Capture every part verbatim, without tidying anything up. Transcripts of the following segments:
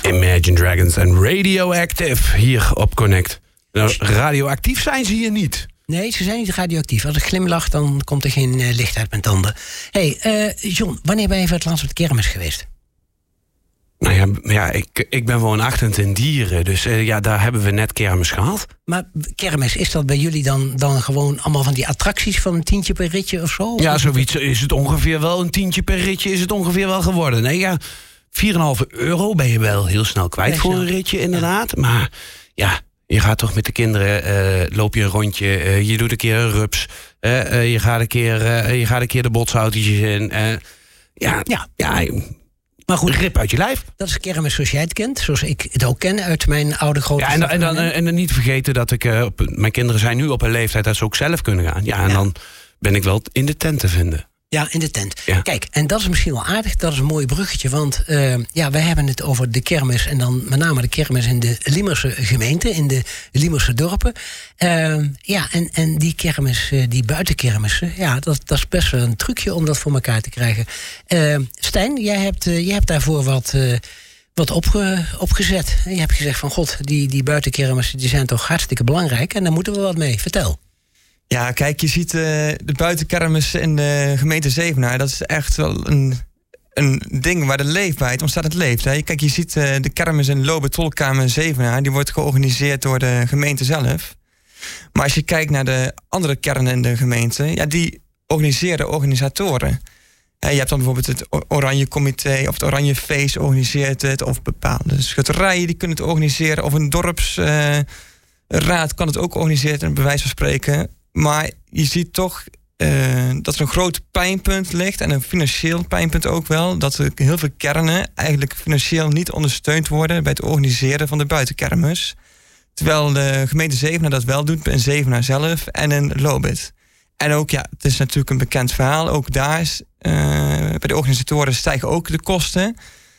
Imagine Dragons en Radioactive hier op Connect. Nou, radioactief zijn ze hier niet. Nee, ze zijn niet radioactief. Als ik glimlach, dan komt er geen uh, licht uit mijn tanden. Hé, hey, uh, John, wanneer ben je voor het laatst op de kermis geweest? Nou ja, ja ik, ik ben woonachtend in Dieren, dus uh, ja, daar hebben we net kermis gehad. Maar kermis, is dat bij jullie dan, dan gewoon allemaal van die attracties van een tientje per ritje of zo? Ja, zoiets is het ongeveer wel. Een tientje per ritje is het ongeveer wel geworden. Nee, ja, vier komma vijf euro ben je wel heel snel kwijt ja, voor snel. een ritje, inderdaad. Ja. Maar ja, je gaat toch met de kinderen, uh, loop je een rondje, uh, je doet een keer een rups. Uh, uh, je, gaat een keer, uh, je gaat een keer de botsautootjes in. Uh, ja, ja, ja. Maar goed, grip uit je lijf. Dat is kermis zoals jij het kent, zoals ik het ook ken uit mijn oude grote ja, en, dan, en, dan, en dan niet vergeten dat ik, uh, mijn kinderen zijn nu op een leeftijd dat ze ook zelf kunnen gaan. Ja, en ja. dan ben ik wel in de tent te vinden. Ja, in de tent. Ja. Kijk, en dat is misschien wel aardig, dat is een mooi bruggetje. Want uh, ja, wij hebben het over de kermis en dan met name de kermis in de Liemerse gemeente, in de Liemerse dorpen. Uh, ja, en, en die kermis, uh, die buitenkermissen, ja, dat, dat is best wel een trucje om dat voor elkaar te krijgen. Uh, Stijn, jij hebt, uh, jij hebt daarvoor wat, uh, wat opge, opgezet. Je hebt gezegd van god, die, die buitenkermissen die zijn toch hartstikke belangrijk en daar moeten we wat mee. Vertel. Ja, kijk, je ziet uh, de buitenkermis in de gemeente Zevenaar. Dat is echt wel een, een ding waar de leefbaarheid ontzettend leeft. Hè. Kijk, je ziet uh, de kermis in Lobe Tolkamer in Zevenaar. Die wordt georganiseerd door de gemeente zelf. Maar als je kijkt naar de andere kernen in de gemeente, ja, die organiseren organisatoren. Ja, je hebt dan bijvoorbeeld het Oranje Comité of het Oranje Feest organiseert het. Of bepaalde schutterijen die kunnen het organiseren. Of een dorpsraad uh, kan het ook organiseren, bij wijze van spreken. Maar je ziet toch uh, dat er een groot pijnpunt ligt. En een financieel pijnpunt ook wel. Dat er heel veel kernen eigenlijk financieel niet ondersteund worden bij het organiseren van de buitenkermis. Terwijl de gemeente Zevenaar dat wel doet in Zevenaar zelf en in Lobith. En ook, ja, het is natuurlijk een bekend verhaal. Ook daar is, uh, bij de organisatoren stijgen ook de kosten.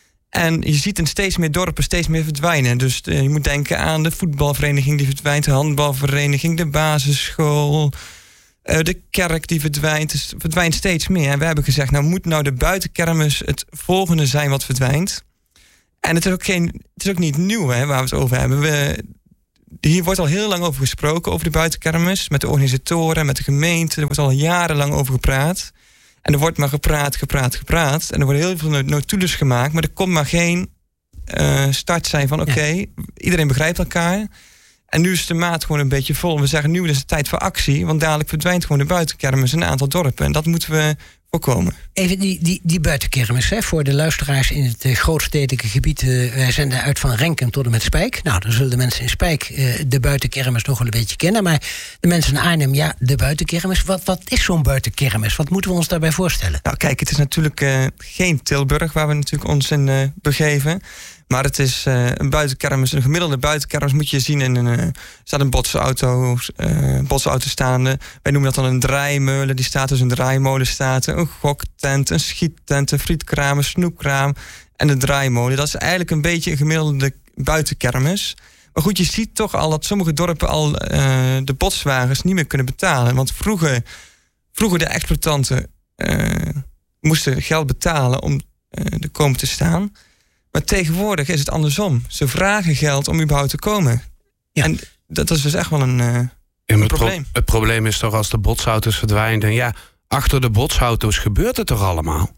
En je ziet in steeds meer dorpen steeds meer verdwijnen. Dus uh, je moet denken aan de voetbalvereniging die verdwijnt, de handbalvereniging, de basisschool, uh, de kerk die verdwijnt. Dus het verdwijnt steeds meer. En we hebben gezegd, nou moet nou de buitenkermis het volgende zijn wat verdwijnt. En het is ook, geen, het is ook niet nieuw, hè, waar we het over hebben. We, hier wordt al heel lang over gesproken, over de buitenkermis, met de organisatoren, met de gemeente. Er wordt al jarenlang over gepraat. En er wordt maar gepraat, gepraat, gepraat. En er worden heel veel notules gemaakt. Maar er komt maar geen uh, start zijn van oké, okay, ja. iedereen begrijpt elkaar. En nu is de maat gewoon een beetje vol. We zeggen nu is het tijd voor actie. Want dadelijk verdwijnt gewoon de buitenkermis in een aantal dorpen. En dat moeten we voorkomen. Even die, die, die buitenkermis, hè, voor de luisteraars in het uh, grootstedelijke gebied. Uh, wij zenden uit van Renkum tot en met Spijk. Nou, dan zullen de mensen in Spijk uh, de buitenkermis nog wel een beetje kennen. Maar de mensen in Arnhem, ja, de buitenkermis. Wat, wat is zo'n buitenkermis? Wat moeten we ons daarbij voorstellen? Nou, kijk, het is natuurlijk uh, geen Tilburg waar we natuurlijk ons in uh, begeven. Maar het is uh, een buitenkermis, een gemiddelde buitenkermis moet je zien in een, uh, staat een botsauto, uh, botsauto staande. Wij noemen dat dan een draaimolen, die staat dus een draaimolen staat, een goktent, een schiettent, een frietkraam, een snoepkraam en een draaimolen. Dat is eigenlijk een beetje een gemiddelde buitenkermis. Maar goed, je ziet toch al dat sommige dorpen al uh, de botswagens niet meer kunnen betalen. Want vroeger, vroeger de exploitanten uh, moesten geld betalen om uh, er komen te staan. Maar tegenwoordig is het andersom. Ze vragen geld om überhaupt te komen. Ja. En dat is dus echt wel een, uh, ja, een het probleem. Pro- het probleem is toch als de botsauto's verdwijnen. Ja, achter de botsauto's gebeurt het toch allemaal?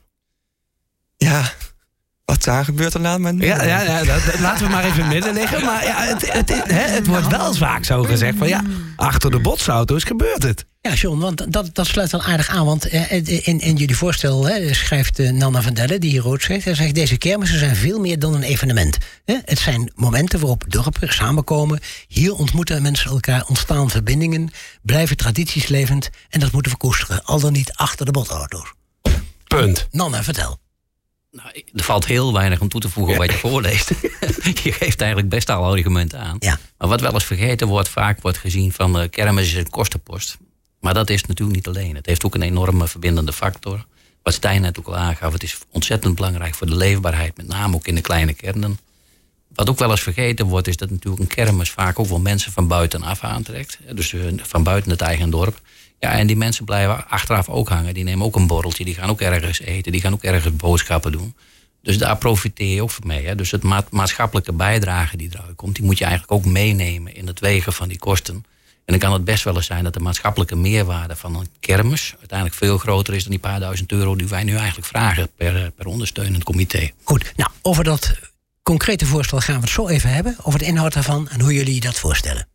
Ja, wat daar gebeurt, dan laat maar ja, ja, ja dat, dat laten we maar even midden liggen. Maar ja, het, het, het, hè, het wordt wel vaak zo gezegd van ja, achter de botsauto's gebeurt het. Ja, John, want dat, dat sluit wel aardig aan. Want eh, in, in jullie voorstel hè, schrijft uh, Nanna van Delle, die hier rood schrijft. Hij zegt, deze kermissen zijn veel meer dan een evenement. Hè? Het zijn momenten waarop dorpen samenkomen. Hier ontmoeten mensen elkaar, ontstaan verbindingen. Blijven tradities levend. En dat moeten we koesteren. Al dan niet achter de botauto's. Punt. Nanna, vertel. Nou, er valt heel weinig om toe te voegen ja. wat je voorleest. Je geeft eigenlijk best al argumenten aan. Ja. Maar wat wel eens vergeten wordt, vaak wordt gezien van uh, kermis is een kostenpost. Maar dat is natuurlijk niet alleen. Het heeft ook een enorme verbindende factor. Wat Stijn net ook al aangaf, het is ontzettend belangrijk voor de leefbaarheid, met name ook in de kleine kernen. Wat ook wel eens vergeten wordt, is dat natuurlijk een kermis vaak ook wel mensen van buitenaf aantrekt. Dus uh, van buiten het eigen dorp. Ja, en die mensen blijven achteraf ook hangen. Die nemen ook een borreltje, die gaan ook ergens eten, die gaan ook ergens boodschappen doen. Dus daar profiteer je ook van mee. Hè? Dus het ma- maatschappelijke bijdrage die eruit komt, die moet je eigenlijk ook meenemen in het wegen van die kosten. En dan kan het best wel eens zijn dat de maatschappelijke meerwaarde van een kermis uiteindelijk veel groter is dan die paar duizend euro die wij nu eigenlijk vragen per, per ondersteunend comité. Goed, nou, over dat concrete voorstel gaan we het zo even hebben. Over de inhoud daarvan en hoe jullie dat voorstellen.